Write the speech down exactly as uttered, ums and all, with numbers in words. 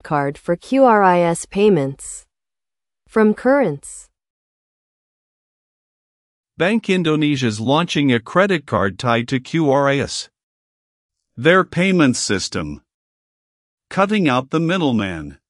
card for QRIS payments. From Currents. Bank Indonesia's launching a credit card tied to Q R I S. Their payment system. Cutting out the middleman.